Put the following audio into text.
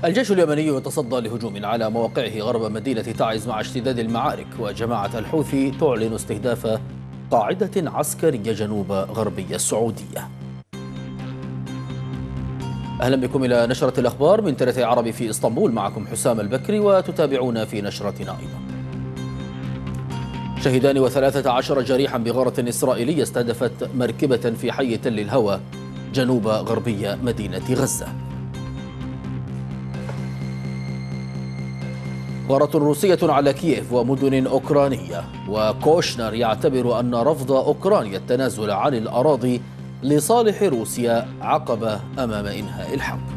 الجيش اليمني يتصدى لهجوم على مواقعه غرب مدينة تعز مع اشتداد المعارك، وجماعة الحوثي تعلن استهداف قاعدة عسكرية جنوب غربي السعودية. أهلا بكم إلى نشرة الأخبار من ترى عربي في إسطنبول، معكم حسام البكري، وتتابعون في نشرتنا أيضا. شهيدان و13 جريحا بغارة إسرائيلية استهدفت مركبة في حي تل الهوى جنوب غربي مدينة غزة. غارة روسية على كييف ومدن أوكرانية، وكوشنر يعتبر أن رفض أوكرانيا التنازل عن الأراضي لصالح روسيا عقبة أمام إنهاء الحرب.